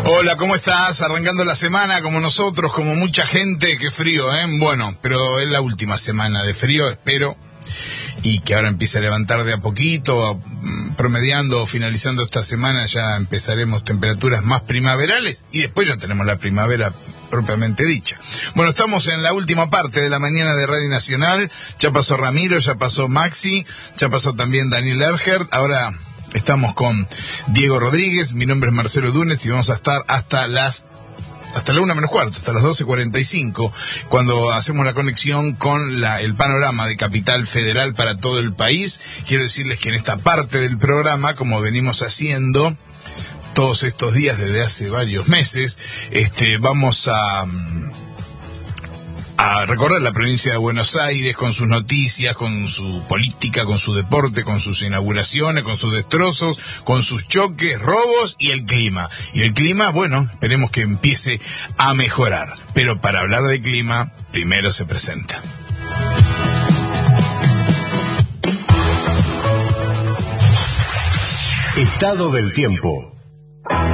Hola, ¿cómo estás? Arrancando la semana como nosotros, como mucha gente. Qué frío, ¿eh? Bueno, pero es la última semana de frío, espero. Y que ahora empiece a levantar de a poquito, promediando o finalizando esta semana ya empezaremos temperaturas más primaverales y después ya tenemos la primavera propiamente dicha. Bueno, estamos en la última parte de la mañana de Radio Nacional. Ya pasó Ramiro, ya pasó Maxi, ya pasó también Daniel Ergert. Ahora estamos con Diego Rodríguez. Mi nombre es Marcelo Dunes y vamos a estar hasta la 1:45, hasta las 12:45, cuando hacemos la conexión con el panorama de Capital Federal para todo el país. Quiero decirles que en esta parte del programa, como venimos haciendo todos estos días desde hace varios meses, vamos a recorrer la provincia de Buenos Aires con sus noticias, con su política, con su deporte, con sus inauguraciones, con sus destrozos, con sus choques, robos y el clima. Y el clima, bueno, esperemos que empiece a mejorar. Pero para hablar de clima, primero se presenta. Estado del tiempo.